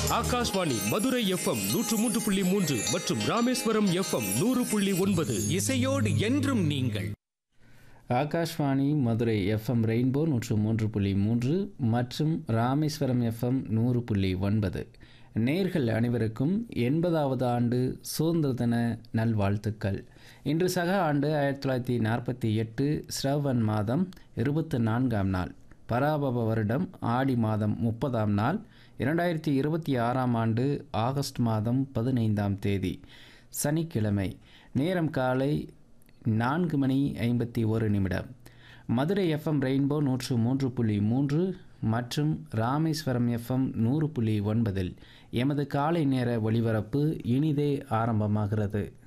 Akashvani Madurai FM 103.3 மற்றும் Rameswaram FM 100.9. இசையோடு என்றும் நீங்கள். ஆகாஷ்வாணி மதுரை எஃப்எம் ரெயின்போ 103.3 மற்றும் ராமேஸ்வரம் எஃப்எம் 100.9. நேர்கள் அனைவருக்கும் 80வது ஆண்டு சுதந்திர தின நல்வாழ்த்துக்கள். இன்று சக ஆண்டு 1948 ஸ்ரவன் மாதம் 24ஆம் நாள், பராபவ வருடம் ஆடி மாதம் 30ஆம் நாள், 2026ஆம் ஆண்டு ஆகஸ்ட் மாதம் 15ஆம் தேதி சனிக்கிழமை. நேரம் காலை 4:51. மதுரை எஃப்எம் ரெயின்போ 103.3 மற்றும் ராமேஸ்வரம் எஃப்எம் 100.9 எமது காலை நேர ஒளிபரப்பு இனிதே ஆரம்பமாகிறது.